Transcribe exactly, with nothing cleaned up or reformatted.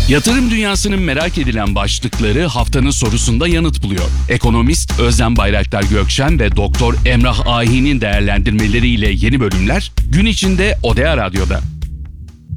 Yatırım dünyasının merak edilen başlıkları haftanın sorusunda yanıt buluyor. Ekonomist Özlem Bayraktar Gökşen ve Doktor Emrah Ahi'nin değerlendirmeleriyle yeni bölümler gün içinde Odea Radyo'da.